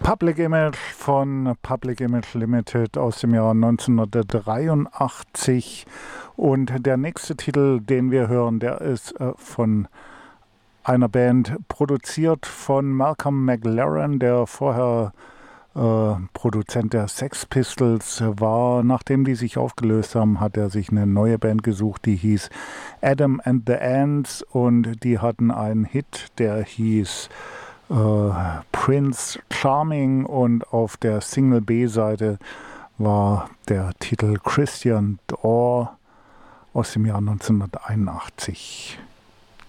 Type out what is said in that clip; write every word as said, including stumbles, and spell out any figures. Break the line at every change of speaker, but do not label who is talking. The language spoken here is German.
Public Image von Public Image Limited aus dem Jahr neunzehnhundertdreiundachtzig. Und der nächste Titel, den wir hören, der ist äh, von einer Band, produziert von Malcolm McLaren, der vorher äh, Produzent der Sex Pistols war. Nachdem die sich aufgelöst haben, hat er sich eine neue Band gesucht, die hieß Adam and the Ants, und die hatten einen Hit, der hieß äh, Prince Charming, und auf der Single B-Seite war der Titel Christian Dior aus dem Jahr neunzehnhunderteinundachtzig.